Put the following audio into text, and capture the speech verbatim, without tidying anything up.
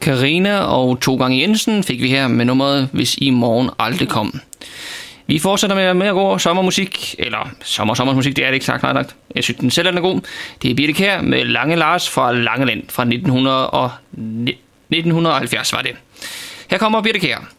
Karina og To Gange Jensen fik vi her med nummeret Hvis I Morgen Aldrig Kom. Vi fortsætter med mere god sommermusik, eller sommer-sommermusik, det er det ikke sagt, nej sagt. Jeg synes, den selv er god. Det er Birthe Kjær med Lange Lars fra Langeland fra nitten halvfjerds var det. Her kommer Birthe Kjær.